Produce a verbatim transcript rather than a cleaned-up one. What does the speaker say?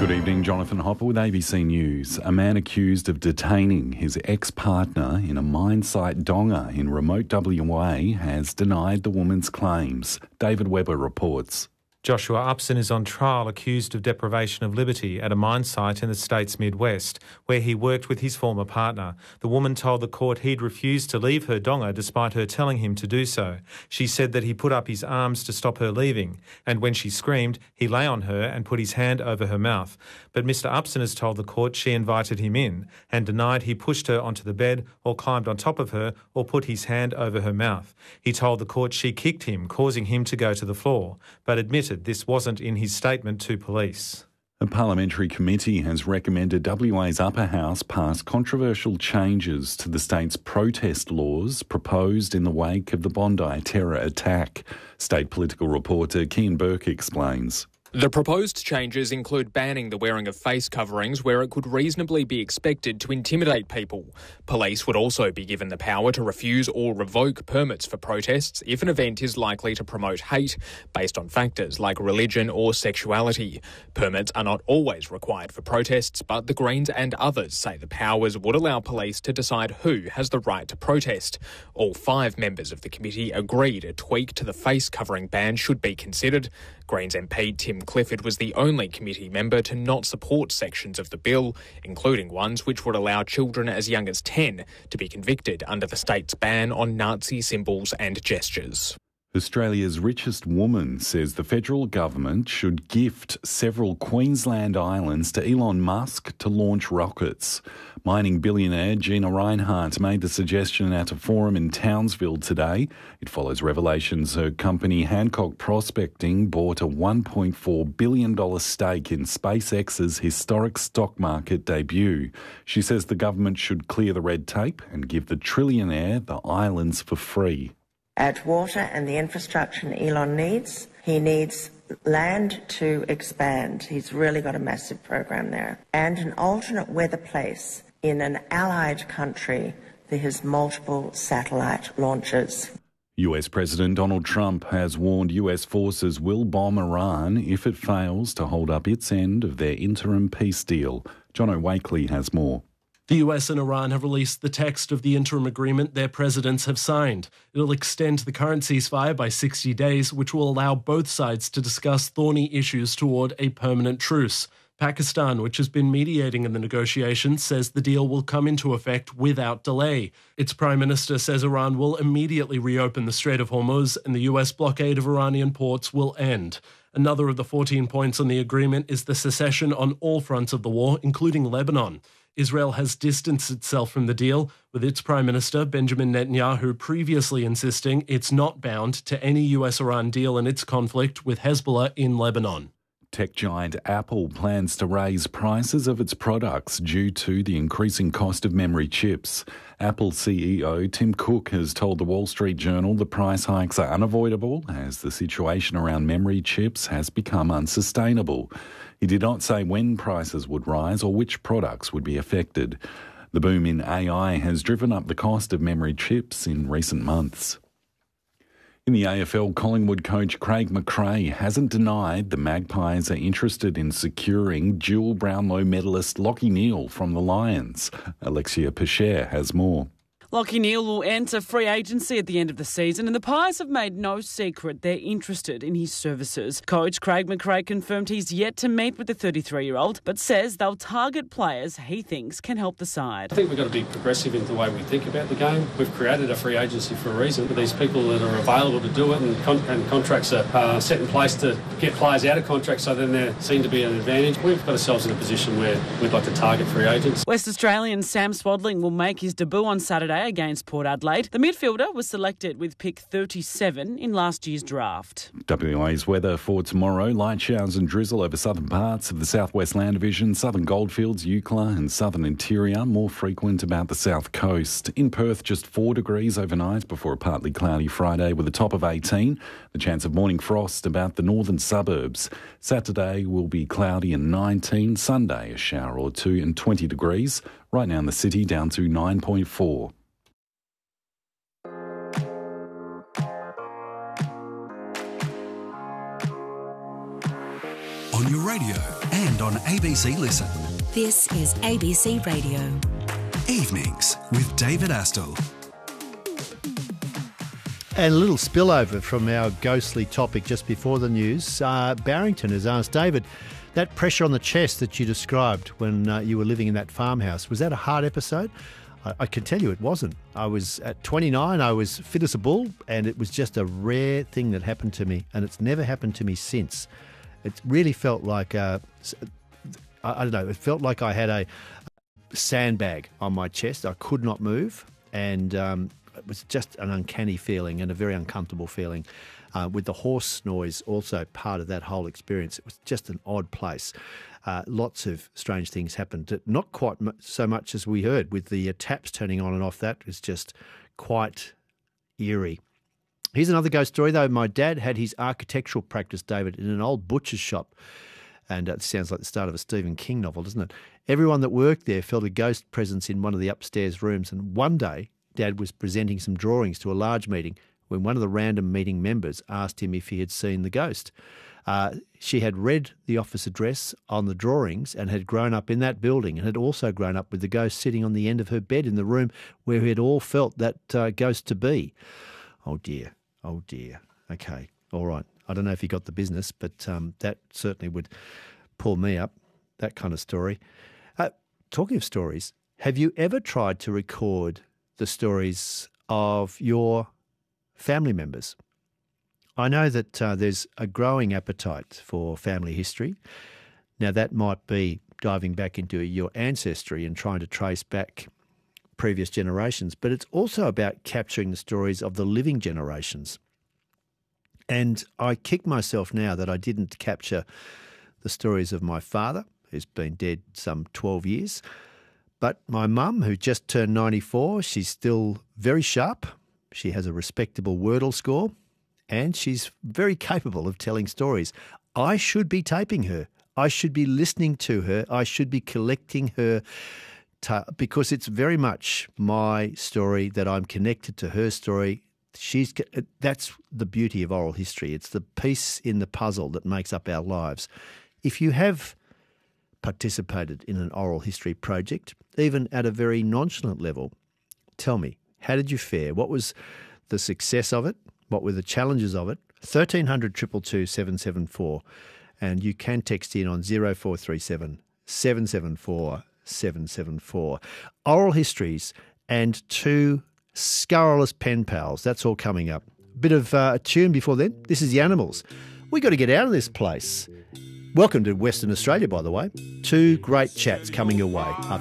Good evening, Jonathan Hopper with A B C News. A man accused of detaining his ex-partner in a mine site donga in remote W A has denied the woman's claims. David Webber reports. Joshua Upson is on trial accused of deprivation of liberty at a mine site in the state's Midwest, where he worked with his former partner. The woman told the court he'd refused to leave her donga despite her telling him to do so. She said that he put up his arms to stop her leaving, and when she screamed, he lay on her and put his hand over her mouth. But Mister Upson has told the court she invited him in and denied he pushed her onto the bed or climbed on top of her or put his hand over her mouth. He told the court she kicked him, causing him to go to the floor, but admitted this wasn't in his statement to police. A parliamentary committee has recommended W A's upper house pass controversial changes to the state's protest laws proposed in the wake of the Bondi terror attack. State political reporter Kean Burke explains. The proposed changes include banning the wearing of face coverings where it could reasonably be expected to intimidate people. Police would also be given the power to refuse or revoke permits for protests if an event is likely to promote hate based on factors like religion or sexuality. Permits are not always required for protests, but the Greens and others say the powers would allow police to decide who has the right to protest. All five members of the committee agreed a tweak to the face covering ban should be considered. Greens M P Tim Clifford was the only committee member to not support sections of the bill, including ones which would allow children as young as ten to be convicted under the state's ban on Nazi symbols and gestures. Australia's richest woman says the federal government should gift several Queensland islands to Elon Musk to launch rockets. Mining billionaire Gina Rinehart made the suggestion at a forum in Townsville today. It follows revelations her company Hancock Prospecting bought a one point four billion dollars stake in SpaceX's historic stock market debut. She says the government should clear the red tape and give the trillionaire the islands for free. Add water and the infrastructure Elon needs. He needs land to expand. He's really got a massive program there. And an alternate weather place in an allied country for his multiple satellite launches. U S President Donald Trump has warned U S forces will bomb Iran if it fails to hold up its end of their interim peace deal. John O'Wakely has more. The U S and Iran have released the text of the interim agreement their presidents have signed. It'll extend the current ceasefire by sixty days, which will allow both sides to discuss thorny issues toward a permanent truce. Pakistan, which has been mediating in the negotiations, says the deal will come into effect without delay. Its prime minister says Iran will immediately reopen the Strait of Hormuz and the U S blockade of Iranian ports will end. Another of the fourteen points on the agreement is the cessation on all fronts of the war, including Lebanon. Israel has distanced itself from the deal, with its Prime Minister, Benjamin Netanyahu, previously insisting it's not bound to any U S-Iran deal in its conflict with Hezbollah in Lebanon. Tech giant Apple plans to raise prices of its products due to the increasing cost of memory chips. Apple C E O Tim Cook has told the Wall Street Journal the price hikes are unavoidable as the situation around memory chips has become unsustainable. He did not say when prices would rise or which products would be affected. The boom in A I has driven up the cost of memory chips in recent months. In the A F L, Collingwood coach Craig McRae hasn't denied the Magpies are interested in securing dual Brownlow medalist Lachie Neale from the Lions. Alexia Pescher has more. Lachie Neale will enter free agency at the end of the season, and the Pies have made no secret they're interested in his services. Coach Craig McRae confirmed he's yet to meet with the thirty-three-year-old, but says they'll target players he thinks can help the side. I think we've got to be progressive in the way we think about the game. We've created a free agency for a reason. But these people that are available to do it, and, con- and contracts are uh, set in place to get players out of contracts so then they're seen to be an advantage. We've got ourselves in a position where we'd like to target free agents. West Australian Sam Swadling will make his debut on Saturday against Port Adelaide. The midfielder was selected with pick thirty-seven in last year's draft. W A's weather for tomorrow: light showers and drizzle over southern parts of the southwest land division, southern goldfields, Eucla and southern interior, more frequent about the south coast. In Perth, just four degrees overnight before a partly cloudy Friday with a top of eighteen. The chance of morning frost about the northern suburbs. Saturday will be cloudy and nineteen. Sunday a shower or two and twenty degrees. Right now in the city down to nine point four. On on your radio and on A B C Listen. This is A B C Radio. Evenings with David Astle. And a little spillover from our ghostly topic just before the news. Uh, Barrington has asked David, that pressure on the chest that you described when uh, you were living in that farmhouse, was that a hard episode? I, I can tell you it wasn't. I was at twenty-nine, I was fit as a bull, and it was just a rare thing that happened to me, and it's never happened to me since. It really felt like, uh, I, I don't know, it felt like I had a sandbag on my chest. I could not move, and um, it was just an uncanny feeling and a very uncomfortable feeling. Uh, with the horse noise also part of that whole experience. It was just an odd place. Uh, lots of strange things happened. Not quite so much as we heard with the uh, taps turning on and off. That was just quite eerie. Here's another ghost story, though. My dad had his architectural practice, David, in an old butcher's shop. And uh, it sounds like the start of a Stephen King novel, doesn't it? Everyone that worked there felt a ghost presence in one of the upstairs rooms. And one day, Dad was presenting some drawings to a large meeting when one of the random meeting members asked him if he had seen the ghost. Uh, she had read the office address on the drawings and had grown up in that building and had also grown up with the ghost sitting on the end of her bed in the room where we had all felt that uh, ghost to be. Oh dear, oh dear. Okay, all right. I don't know if he got the business, but um, that certainly would pull me up, that kind of story. Uh, talking of stories, have you ever tried to record the stories of your family members? I know that uh, there's a growing appetite for family history. Now, that might be diving back into your ancestry and trying to trace back previous generations, but it's also about capturing the stories of the living generations. And I kick myself now that I didn't capture the stories of my father, who's been dead some twelve years, but my mum, who just turned ninety-four, she's still very sharp. She has a respectable Wordle score, and she's very capable of telling stories. I should be taping her. I should be listening to her. I should be collecting her ta- because it's very much my story that I'm connected to her story. She's that's the beauty of oral history. It's the piece in the puzzle that makes up our lives. If you have participated in an oral history project, even at a very nonchalant level, tell me, how did you fare? What was the success of it? What were the challenges of it? thirteen hundred, two two two, seven seven four. And you can text in on zero four three seven, seven seven four, seven seven four. Oral histories and two scurrilous pen pals. That's all coming up. Bit of uh, a tune before then. This is The Animals. We got to get out of this place. Welcome to Western Australia, by the way. Two great chats coming your way.